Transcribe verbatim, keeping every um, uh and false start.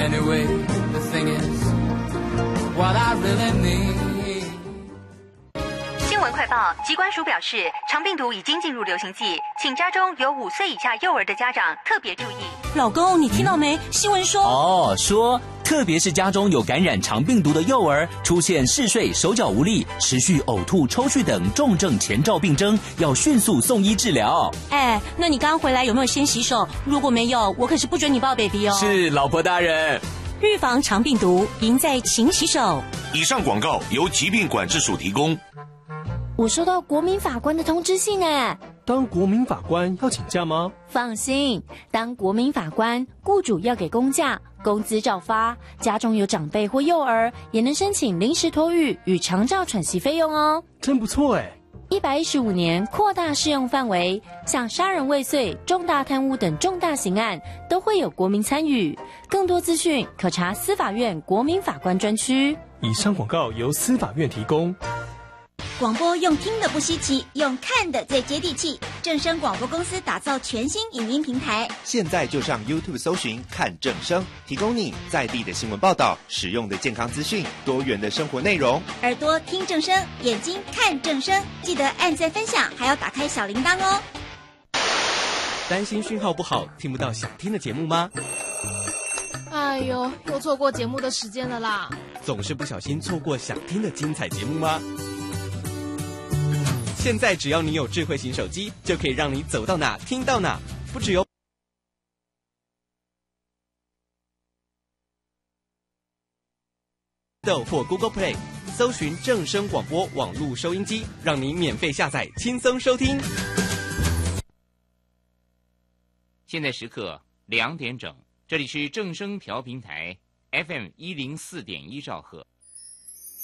Anyway, the thing is, what I really need. 新闻快报，疾管署表示，肠病毒已经进入流行季，请家中有五岁以下幼儿的家长特别注意。 老公，你听到没？新闻说哦，说特别是家中有感染肠病毒的幼儿，出现嗜睡、手脚无力、持续呕吐、抽搐等重症前兆病征，要迅速送医治疗。 哎，那你刚回来有没有先洗手？如果没有，我可是不准你抱 baby 哦。 是，老婆大人。 预防肠病毒，赢在勤洗手。 以上广告由疾病管制署提供。 我收到国民法官的通知信哎， 当国民法官要请假吗？ 放心，当国民法官，雇主要给公假，工资照发，家中有长辈或幼儿，也能申请临时托育与长照喘息费用哦。 真不错哎！ 一百一十五年扩大适用范围，像杀人未遂、重大贪污等重大刑案都会有国民参与。更多资讯可查司法院国民法官专区。 以上广告由司法院提供。 广播用听的不稀奇，用看的最接地气。正声广播公司打造全新影音平台， 现在就上 YouTube 搜寻看正声，提供你在地的新闻报道、实用的健康资讯、多元的生活内容。 耳朵听正声，眼睛看正声，记得按赞分享，还要打开小铃铛哦。 担心讯号不好，听不到想听的节目吗？ 哎呦，又错过节目的时间了啦！ 总是不小心错过想听的精彩节目吗？现在只要你有智慧型手机，就可以让你走到哪听到哪，不只有豆或 Google Play 搜寻正声广播网络收音机，让你免费下载，轻松收听。 现在时刻两点整，这里是正声调频台 F M 一零四点一兆赫。